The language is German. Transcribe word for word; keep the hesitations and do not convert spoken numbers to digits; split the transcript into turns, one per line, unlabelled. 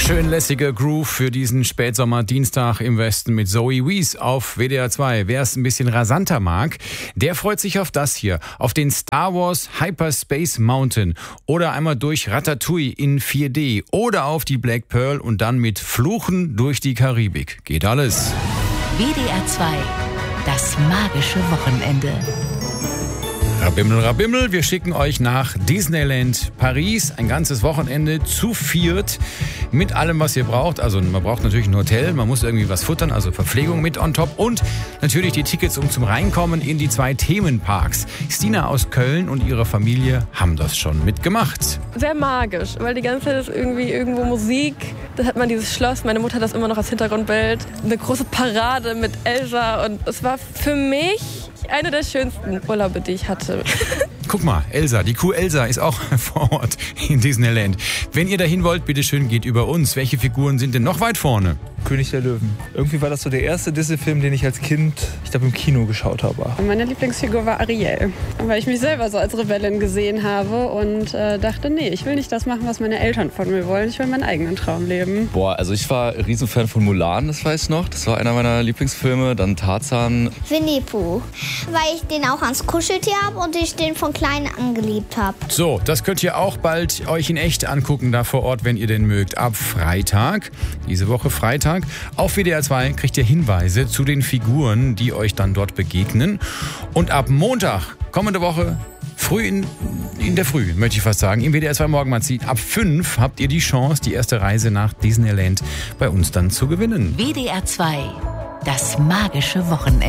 Schön lässiger Groove für diesen Spätsommer-Dienstag im Westen mit Zoe Wees auf W D R zwei. Wer es ein bisschen rasanter mag, der freut sich auf das hier, auf den Star Wars Hyperspace Mountain oder einmal durch Ratatouille in vier D oder auf die Black Pearl und dann mit Fluchen durch die Karibik. Geht alles.
W D R zwei, das magische Wochenende.
Rabimmel, Rabimmel, wir schicken euch nach Disneyland Paris. Ein ganzes Wochenende zu viert mit allem, was ihr braucht. Also man braucht natürlich ein Hotel, man muss irgendwie was futtern, also Verpflegung mit on top und natürlich die Tickets, um zum Reinkommen in die zwei Themenparks. Stina aus Köln und ihre Familie haben das schon mitgemacht.
Sehr magisch, weil die ganze Zeit ist irgendwie irgendwo Musik. Da hat man dieses Schloss, meine Mutter hat das immer noch als Hintergrundbild. Eine große Parade mit Elsa und es war für mich eine der schönsten Urlaube, die ich hatte.
Guck mal, Elsa, die Kuh Elsa ist auch vor Ort in Disneyland. Wenn ihr dahin wollt, bitte schön, geht über uns. Welche Figuren sind denn noch weit vorne?
König der Löwen. Irgendwie war das so der erste Disney-Film, den ich als Kind, ich glaube, im Kino geschaut habe.
Meine Lieblingsfigur war Ariel, weil ich mich selber so als Rebellin gesehen habe und äh, dachte, nee, ich will nicht das machen, was meine Eltern von mir wollen. Ich will meinen eigenen Traum leben.
Boah, also ich war Riesenfan von Mulan, das weiß ich noch. Das war einer meiner Lieblingsfilme. Dann Tarzan.
Winnie Pooh, weil ich den auch ans Kuscheltier habe und ich den von klein an geliebt habe.
So, das könnt ihr auch bald euch in echt angucken, da vor Ort, wenn ihr denn mögt. Ab Freitag, diese Woche Freitag, auf W D R zwei kriegt ihr Hinweise zu den Figuren, die euch dann dort begegnen. Und ab Montag, kommende Woche, früh in, in der Früh, möchte ich fast sagen, im W D R zwei Morgenmagazin, ab fünf habt ihr die Chance, die erste Reise nach Disneyland bei uns dann zu gewinnen.
W D R zwei, das magische Wochenende.